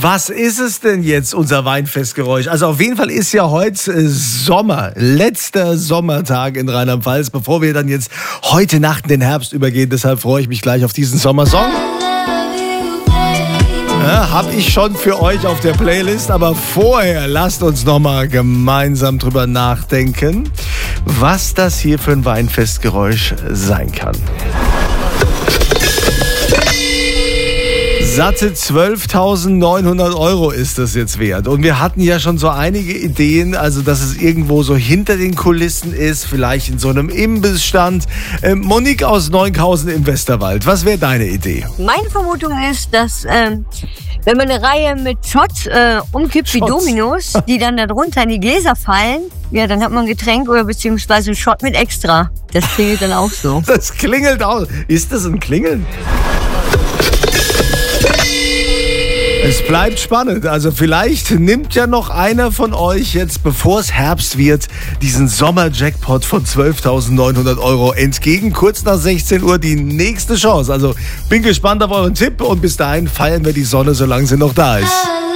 Was ist es denn jetzt, unser Weinfestgeräusch? Also auf jeden Fall ist ja heute Sommer, letzter Sommertag in Rheinland-Pfalz, bevor wir dann jetzt heute Nacht in den Herbst übergehen. Deshalb freue ich mich gleich auf diesen Sommersong. Ja, hab ich schon für euch auf der Playlist, aber vorher lasst uns noch mal gemeinsam drüber nachdenken, was das hier für ein Weinfestgeräusch sein kann. Satte 12.900 € ist das jetzt wert. Und wir hatten ja schon so einige Ideen, also dass es irgendwo so hinter den Kulissen ist, vielleicht in so einem Imbissstand. Monique aus Neunkausen im Westerwald, was wäre deine Idee? Meine Vermutung ist, dass wenn man eine Reihe mit Shots umkippt wie Dominos, die dann darunter in die Gläser fallen, ja, dann hat man ein Getränk oder beziehungsweise einen Shot mit extra. Das klingelt dann auch so. Das klingelt auch. Ist das ein Klingeln? Es bleibt spannend. Also vielleicht nimmt ja noch einer von euch jetzt, bevor es Herbst wird, diesen Sommer-Jackpot von 12.900 € entgegen. Kurz nach 16 Uhr die nächste Chance. Also bin gespannt auf euren Tipp und bis dahin feiern wir die Sonne, solange sie noch da ist.